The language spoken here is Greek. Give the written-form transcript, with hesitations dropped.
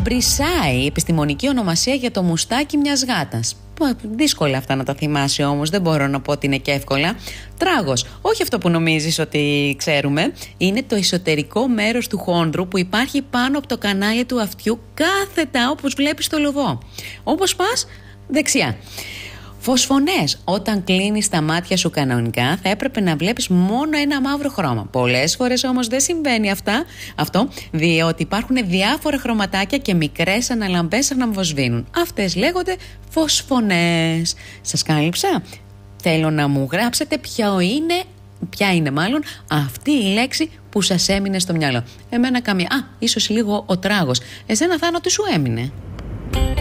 Μπρισάι, επιστημονική ονομασία για το μουστάκι μιας γάτας. Δύσκολα αυτά να τα θυμάσαι όμως, δεν μπορώ να πω ότι είναι και εύκολα. Τράγος, όχι αυτό που νομίζεις ότι ξέρουμε. Είναι το εσωτερικό μέρος του χόνδρου που υπάρχει πάνω από το κανάλι του αυτιού, κάθετα όπως βλέπεις το λογό. Όπως πας, δεξιά. Φωσφωνές. Όταν κλείνεις τα μάτια σου κανονικά, θα έπρεπε να βλέπεις μόνο ένα μαύρο χρώμα. Πολλές φορές όμως δεν συμβαίνει αυτό, διότι υπάρχουν διάφορα χρωματάκια και μικρές αναλαμπές αναμβοσβήνουν. Αυτές λέγονται φωσφωνές. Σας κάλυψα? Θέλω να μου γράψετε ποια είναι μάλλον αυτή η λέξη που σας έμεινε στο μυαλό. Εμένα καμία. Ίσως λίγο ο τράγος. Εσένα, Θάνο, τι σου έμεινε?